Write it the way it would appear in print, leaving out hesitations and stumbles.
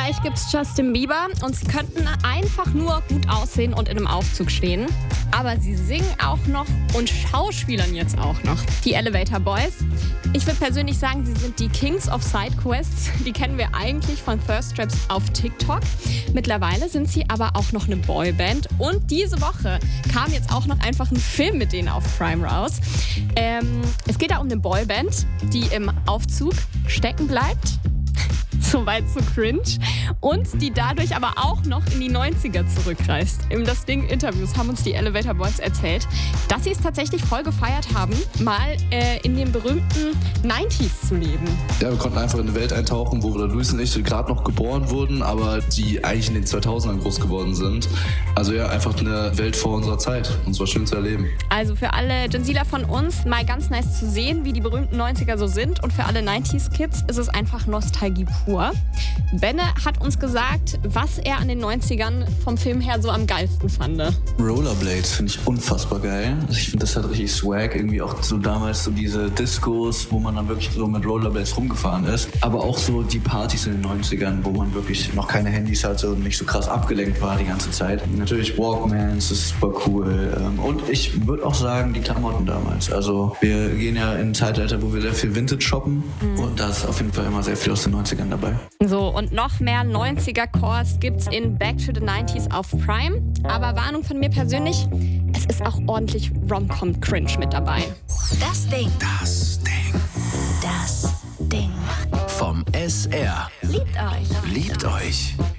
gleich gibt's Justin Bieber und sie könnten einfach nur gut aussehen und in einem Aufzug stehen. Aber sie singen auch noch und schauspielern jetzt auch noch. Die Elevator Boys. Ich würde persönlich sagen, sie sind die Kings of Sidequests. Die kennen wir eigentlich von Thirst Traps auf TikTok. Mittlerweile sind sie aber auch noch eine Boyband. Und diese Woche kam jetzt auch noch einfach ein Film mit denen auf Prime raus. Es geht da um eine Boyband, die im Aufzug stecken bleibt. Soweit so cringe. Und die dadurch aber auch noch in die 90er zurückreist. Im Das Ding Interviews haben uns die Elevator Boys erzählt, dass sie es tatsächlich voll gefeiert haben, mal in den berühmten 90s zu leben. Ja, wir konnten einfach in eine Welt eintauchen, wo Luis und ich gerade noch geboren wurden, aber die eigentlich in den 2000ern groß geworden sind. Also ja, einfach eine Welt vor unserer Zeit. Und es war schön zu erleben. Also für alle Gen Zler von uns mal ganz nice zu sehen, wie die berühmten 90er so sind. Und für alle 90s-Kids ist es einfach Nostalgie pur. Benne hat uns gesagt, was er an den 90ern vom Film her so am geilsten fand. Rollerblades finde ich unfassbar geil. Also ich finde, das hat richtig Swag. Irgendwie auch so damals so diese Discos, wo man dann wirklich so mit Rollerblades rumgefahren ist. Aber auch so die Partys in den 90ern, wo man wirklich noch keine Handys hatte und nicht so krass abgelenkt war die ganze Zeit. Natürlich Walkmans, das ist super cool. Und ich würde auch sagen, die Klamotten damals. Also wir gehen ja in ein Zeitalter, wo wir sehr viel Vintage shoppen. Und da ist auf jeden Fall immer sehr viel aus den 90ern dabei. So, und noch mehr 90er-Cores gibt's in Back to the 90s auf Prime. Aber Warnung von mir persönlich, es ist auch ordentlich Rom-Com-Cringe mit dabei. Das Ding. Das Ding. Das Ding. Vom SR. Liebt euch. Liebt euch.